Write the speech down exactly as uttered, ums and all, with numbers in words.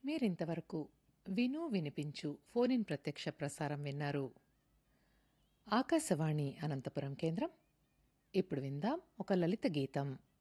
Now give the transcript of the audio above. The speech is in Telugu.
మీరింతవరకు విను వినిపించు ఫోన్ ఇన్ ప్రత్యక్ష ప్రసారం విన్నారు. ఆకాశవాణి అనంతపురం కేంద్రం. ఇప్పుడు విందాం ఒక లలిత గీతం.